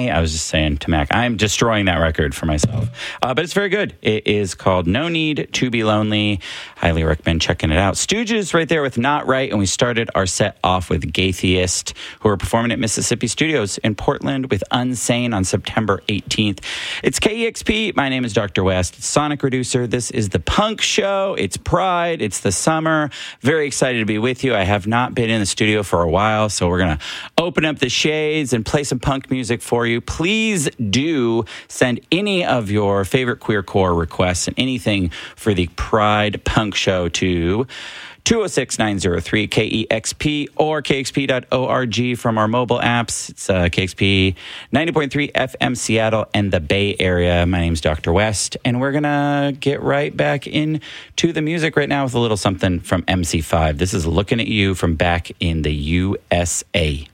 I was just saying to Mac, I'm destroying that record for myself. But it's very good. It is called No Need to Be Lonely. Highly recommend checking it out. Stooges right there with Not Right. And we started our set off with Gaytheist, who are performing at Mississippi Studios in Portland with Unsane on September 18th. It's KEXP. My name is Dr. West, Sonic Reducer. This is the Punk Show. It's Pride. It's the summer. Very excited to be with you. I have not been in the studio for a while, so we're going to open up the shades and play some punk music for you. Please do send any of your favorite queercore requests and anything for the Pride Punk Show to 206-903-KEXP or KXP.org from our mobile apps. It's KXP 90.3 FM Seattle and the Bay Area. My name's Dr. West, and we're going to get right back into the music right now with a little something from MC5. This is Looking at You from back in the USA.